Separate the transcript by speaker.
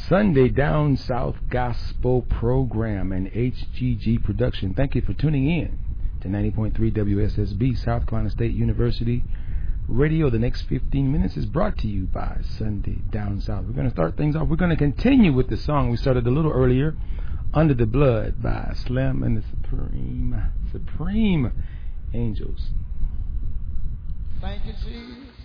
Speaker 1: Sunday Down South Gospel Program and HGG Production. Thank you for tuning in to 90.3 WSSB, South Carolina State University Radio. The next 15 minutes is brought to you by Sunday Down South. We're going to start things off. We're going to continue with the song we started a little earlier, Under the Blood by Slim and the Supreme Angels.
Speaker 2: Thank you, Jesus.